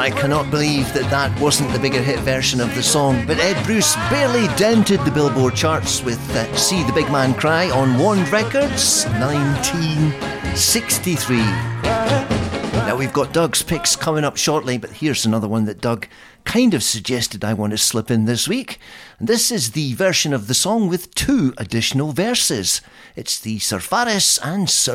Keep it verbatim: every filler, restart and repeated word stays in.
I cannot believe that that wasn't the bigger hit version of the song, but Ed Bruce barely dented the Billboard charts with uh, See the Big Man Cry on Warned Records, nineteen sixty-three. Now we've got Doug's picks coming up shortly, but here's another one that Doug kind of suggested I want to slip in this week. And this is the version of the song with two additional verses. It's the Sir Faris and Sir